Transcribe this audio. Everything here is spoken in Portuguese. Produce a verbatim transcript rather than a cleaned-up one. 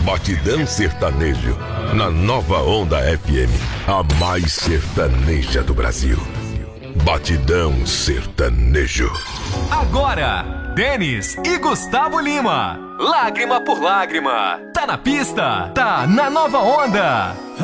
Batidão Sertanejo, na Nova Onda F M, a mais sertaneja do Brasil. Batidão Sertanejo. Agora, Denis e Gustavo Lima. Lágrima por lágrima. Tá na pista, tá na Nova Onda.